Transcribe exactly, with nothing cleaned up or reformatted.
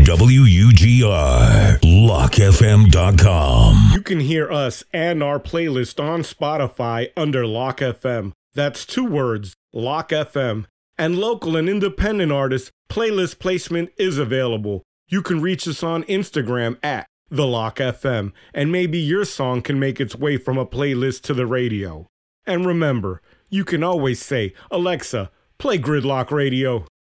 W U G R, lock f m dot com. You can hear us and our playlist on Spotify under Lock F M. That's two words, Lock F M. And local and independent artists, playlist placement is available. You can reach us on Instagram at The Lock F M, and maybe your song can make its way from a playlist to the radio. And remember, you can always say, Alexa, play Gridlock Radio.